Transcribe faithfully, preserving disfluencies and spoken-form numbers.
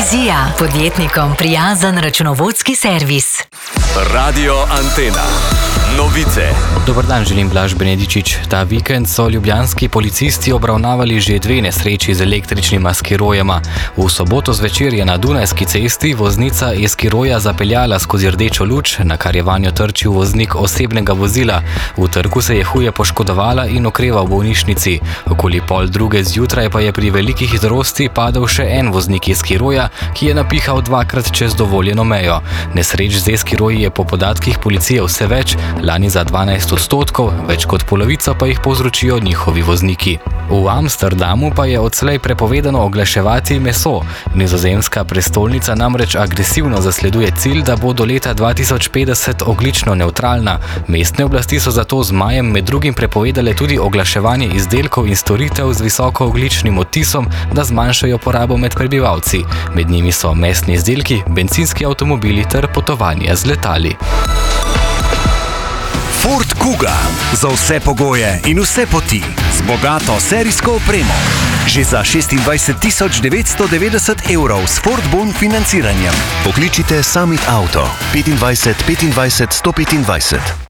Vizija, podjetnikom prijazen računovodski servis. Radio Antena. Novice. Dober dan, želim Blaž Benedičič. Ta vikend so ljubljanski policisti obravnavali že dve nesreči z električnima skirojema. V soboto zvečer je na Dunajski cesti voznica e-skiroja zapeljala skozi rdečo luč, na kar je vanjo trčil voznik osebnega vozila. V trku se je huje poškodovala in okreva v bolnišnici. Okoli pol druge zjutraj pa je pri veliki hitrosti padel še en voznik e-skiroja, ki je napihal dvakrat čez dovoljeno mejo. Nesreč z e-skiroji je po podatkih policije vse več, lani za dvanajst odstotkov, več kot polovico pa jih povzročijo njihovi vozniki. V Amsterdamu pa je odslej prepovedano oglaševati meso. Nizozemska prestolnica namreč agresivno zasleduje cilj, da bo do leta dva tisoč petdeset ogljično nevtralna. Mestne oblasti so zato z majem med drugim prepovedale tudi oglaševanje izdelkov in storitev z visokoogljičnim odtisom, da zmanjšajo porabo med prebivalci. Med njimi so mesni izdelki, bencinski avtomobili ter potovanja z letali. Ford Kuga. Za vse pogoje in vse poti. Z bogato serijsko opremo. Že za šestindvajset tisoč devetsto devetdeset evrov s Ford Bon financiranjem. Pokličite Summit Auto petindvajset petindvajset sto petindvajset.